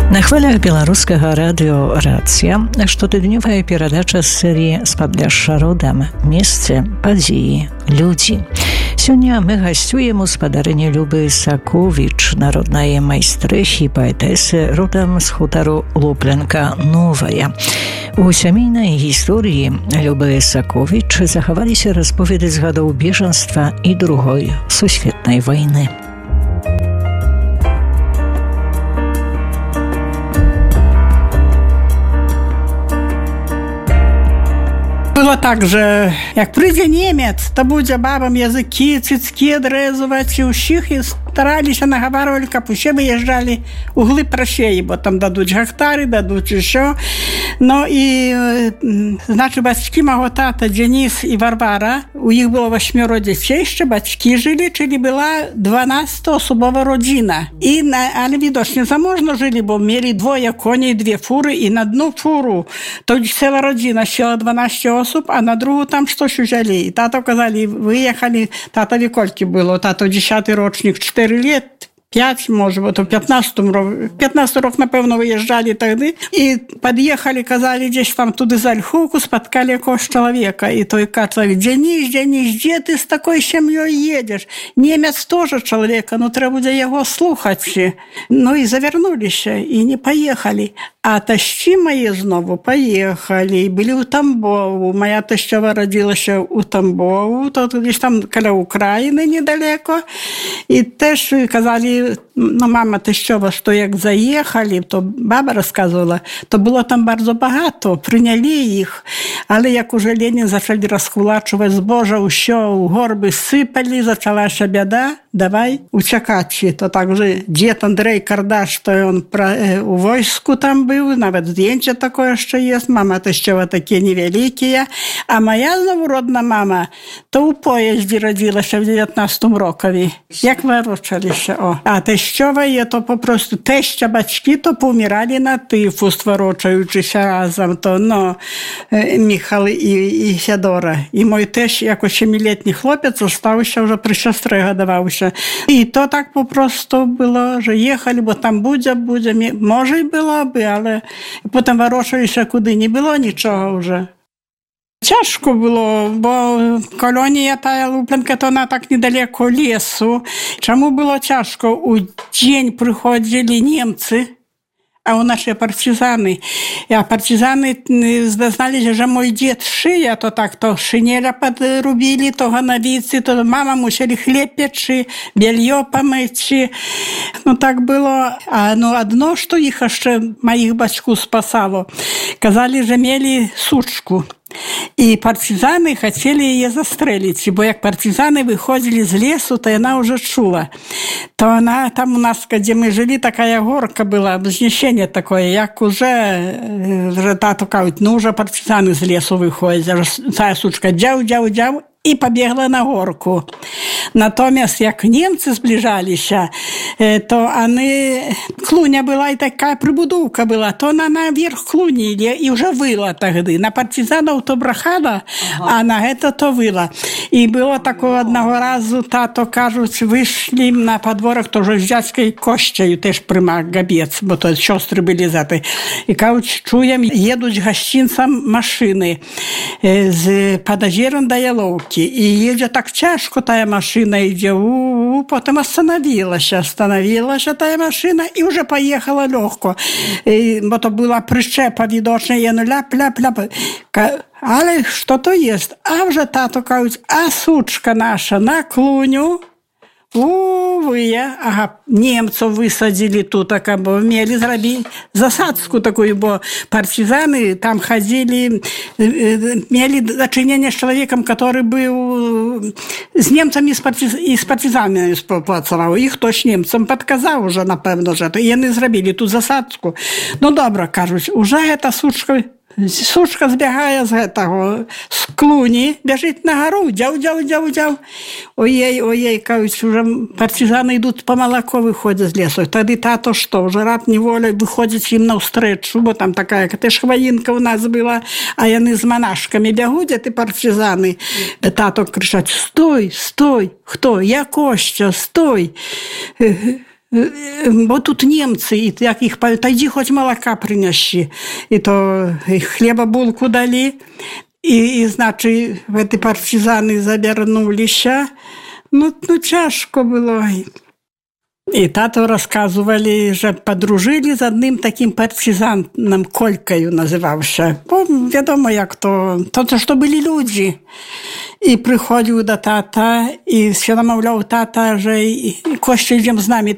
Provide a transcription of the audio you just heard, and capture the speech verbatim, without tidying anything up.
На хвалях беларускага радыё «Рацыя» штотыднёвая перадача з серыі «Спадляшша родам. Месцы, падзеі, людзі». Сёння мы гасцюем у спадарыні Любы Саковіч, народнай майстрыхі, паэтэсы, родам з хутару Лупленка Новая. У сямейнай гісторыі Любы Саковіч захаваліся расповеды з гадоў бежанства і другой сусветнай вайны. Было так, że jak przyjdzie Niemiec, to będzie babam języki, cycki odrezować i usich i starali się naговаривали, как все выезжали углы России, bo tam дадуть гектари, дадуть еще. No i znaczy батьки mojego tata, Denis i Warwara, u nich było ośmioro dzieci, jeszcze батьки żyli, czyli była dwunastoosobowa rodzina. I na, ale widocznie zamożno żyli, bo mieli dwoje konie, dwie fury i na dnu furu to cała rodzina siała dwanaście osób, a na drugą tam coś wzięli. I tato kazali, wyjechali, tatowi kolki było, tato dziesiąty rocznik, cztery lat, pięć może, bo to piętnasty rok, piętnasty rok na pewno wyjeżdżali wtedy i podjechali, kazali gdzieś tam tudy za Lchówku, spotkali jakiegoś człowieka i to i kazali, Denis, Denis, gdzie ty z taką семьей jedziesz? Niemiec тоже człowieka, no trzeba będzie jego słuchać. No i zawernuli się i nie pojechali. A teści moje znowu pojechali, byli u Tambowu. Moja teściowa rodziła się u Tambowu, to gdzieś tam koło Ukrainy niedaleko. I też kazali, no mama teściowa, że jak zajechali, to baba rozkazywała, to było tam bardzo bogato, przyjęli ich. Ale jak już Lenin zaczęli rozkulaczywać zboże, usio, горби sypali, zaczęła się bieda, dawaj uciekać. To także dzied Andrzej Kardasz, to on u wojsku tam był, nawet zdjęcie takie jeszcze jest, mama teściowa takie niewielkie, a moja znowu rodna mama to u pojeździe rodziła się w dziewiętnastym roku. Jak wyroczyli się, o. A teściowa je to po prostu, teścia baćki to pomierali na tyfus, wyroczający się razem, to no, Michał i, i Fiodora. I mój teść jako siedmioletni chłopiec został się, że przy siostrze godował się. I to tak po prostu było, że jechali, bo tam będzie, będzie, może i byłoby, ale potem wyruszyli się kudy, nie było niczego już. Ciężko było, bo kolonia ta Luplenka to ona tak niedaleko lesu. Czemu było ciężko? U dzień przychodzili Niemcy, a u nas partyzany. A partyzany znali, że mój dziad szyja, to tak, to szyniela podrobili, to ganawicy, to mama musieli chleb piec, bielio pomyć. No tak było. A no одно, что ich jeszcze moich батьków spasało. Kazali, że mieli suczku. I partyzany chcieli je zastrzelić, bo jak partyzany wychodzili z lesu, to ona już czuła. To ona, tam u nas, gdzie my żyli, taka горка była, wzniesienie takie, jak już, że tato kałać, no już partyzany z lesu wychodzą, że cała suczka dział, dział, dział i pobiegła na горку. Natomiast jak Niemcy zbliżali się, to one, klunia była i taka przybudówka była, to ona na wierzch kluni i już wyła wtedy. Na partyzanów to brachała, a na to to wyła. I było takiego jednego razu, tato, кажуть, wyszli na podwórek, to że z dziadskiej kościej też prymak gabiec, bo to siostry byli za tej. I кажуть, czuję, jedą gościńcem maszyny z Padazierem do Jelowki. I jedzie tak ciężko ta maszyna, idzie, u, u, potem остановила się, остановила się ta maszyna i już pojechała lekko. I, bo to była przyczepa widoczna, i no lap, lap, lap. Ale co to jest? A już tato кажуть, a suczka nasza na kluniu, Увы, ага, немцев высадили тут, bo mieli zrobić zasadzkę taką, bo partyzany tam chodzili, mieli do czynienia z człowiekiem, który był z Niemcami i z partyzanami współpracował. Ich ktoś Niemcom podkazał, że na pewno, że to i oni zrobili tu zasadzkę. No dobra, кажуть, уже ta suczka Сушка збігає з того, з клуні, біжить на гору, дяв, дяв, дяв, дяв. Ой, ой, кажуть, вже партизани йдуть по молоко, виходять з лісу. Тоді тато що, вже рад неволі виходить їм навстречу, бо там така, теж хвоїнка у нас була, а вони з монашками бігуть, а ті партизани. Тато кричать, стой, стой, хто? Я Костя, стой. bo тут Niemcy, i jak ich powiedzą, to idź choć молока przyniesie. I to chleba bułku dali. I, i znaczy, te partyzany zabierнули się. No, no ciężko było. I tato rozkazywali, że podróżyli z jednym takim partyzanem, Kolkою nazywał się. Bo wiadomo jak to, to też to byli ludzie. I przychodził do tata i się namawiał tata, że Kościa idziemy z nami.